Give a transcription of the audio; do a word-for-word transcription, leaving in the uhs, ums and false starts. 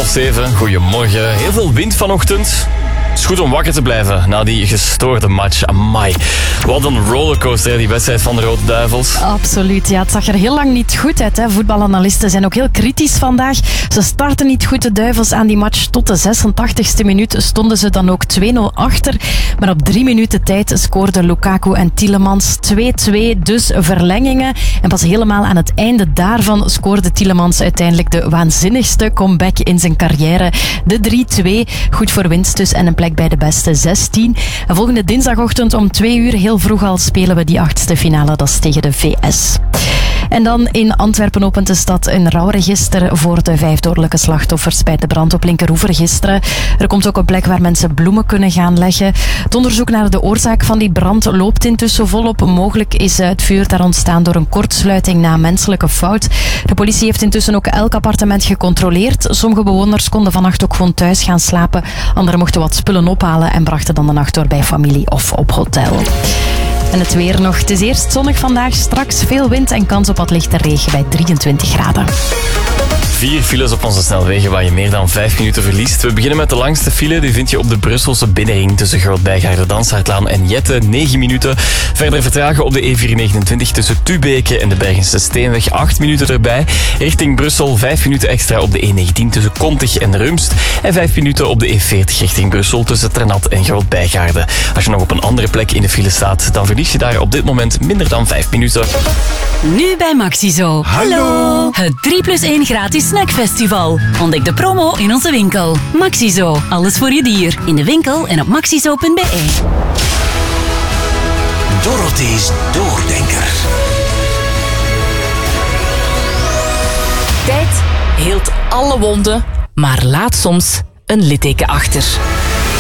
half zeven. Goedemorgen. Heel veel wind vanochtend. Het is goed om wakker te blijven na die gestoorde match. Amai. Wat een rollercoaster, die wedstrijd van de Rode Duivels. Absoluut, ja. Het zag er heel lang niet goed uit. Hè. Voetbalanalisten zijn ook heel kritisch vandaag. Ze starten niet goed, de Duivels, aan die match. Tot de zesentachtigste minuut stonden ze dan ook twee nul achter. Maar op drie minuten tijd scoorden Lukaku en Tielemans twee twee. Dus verlengingen. En pas helemaal aan het einde daarvan scoorde Tielemans uiteindelijk de waanzinnigste comeback in zijn carrière. De drie twee. Goed voor winst dus en een plek bij de beste zestien. En volgende dinsdagochtend om twee uur, heel vroeg al, spelen we die achtste finale. Dat is tegen de V S. En dan in Antwerpen opent de stad een rouwregister voor de vijf dodelijke slachtoffers bij de brand op Linkeroever gisteren. Er komt ook een plek waar mensen bloemen kunnen gaan leggen. Het onderzoek naar de oorzaak van die brand loopt intussen volop. Mogelijk is het vuur daar ontstaan door een kortsluiting na menselijke fout. De politie heeft intussen ook elk appartement gecontroleerd. Sommige bewoners konden vannacht ook gewoon thuis gaan slapen. Anderen mochten wat spullen ophalen en brachten dan de nacht door bij familie of op hotel. En het weer nog. Het is eerst zonnig vandaag, straks veel wind en kans op wat lichte regen bij drieëntwintig graden. Vier files op onze snelwegen waar je meer dan vijf minuten verliest. We beginnen met de langste file. Die vind je op de Brusselse binnenring tussen Groot-Bijgaarde, Dansaardlaan en Jette. negen minuten. Verder vertragen op de E vierhonderdnegenentwintig tussen Tubeke en de Bergense Steenweg. acht minuten erbij. Richting Brussel vijf minuten extra op de E negentien tussen Kontig en Rumst. En vijf minuten op de E veertig richting Brussel tussen Ternat en Groot-Bijgaarde. Als je nog op een andere plek in de file staat, dan verlies je daar op dit moment minder dan vijf minuten. Nu bij Maxizo. Hallo! Het drie plus één gratis snackfestival. Ontdek de promo in onze winkel. Maxizo. Alles voor je dier. In de winkel en op maxizo punt b e. Dorothy's Doordenker. Tijd heelt alle wonden, maar laat soms een litteken achter.